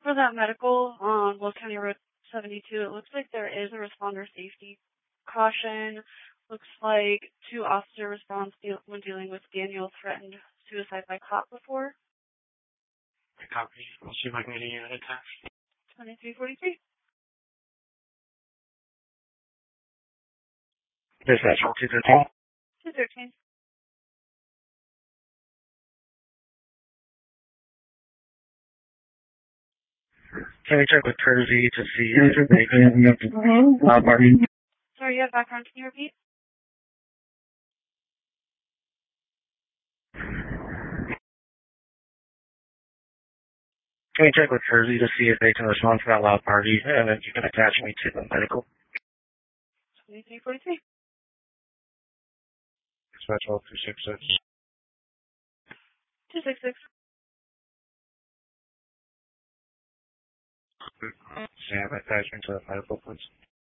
For that medical on Will County Road 72, it looks like there is a responder safety caution. Looks like 2 officer response when dealing with Daniel threatened suicide by cop before. Copy. I'll see if I can get a unit attached. 2343. Dispatch 213. 213. Can we check with courtesy to see if they can party? Sorry, you have background. Can you repeat? Can we check with courtesy to see if they can respond to that loud party, and then you can attach me to the medical? 2343. Dispatch 266. 266. Sam, attach me to the medical, please.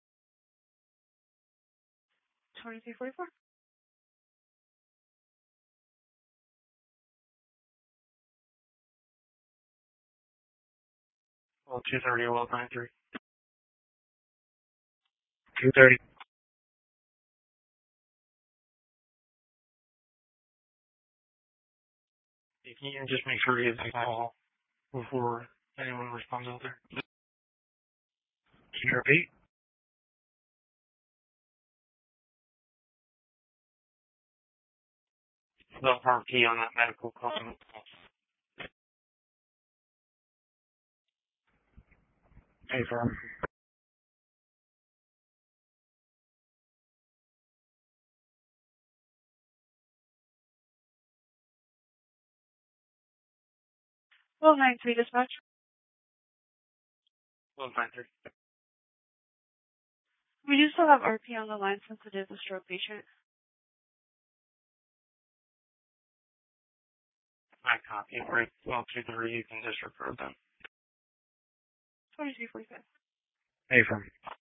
2344. Well, 230, well, 93. 230. You can just make sure you get the call before anyone responds out there. Can you repeat? The RP on that medical call. Hey, firm. Well, 93 dispatch. 153. We do still have RP on the line since it is a stroke patient. I copy. Right. Well, 230, you can disregard them. 2345. Hey, firm.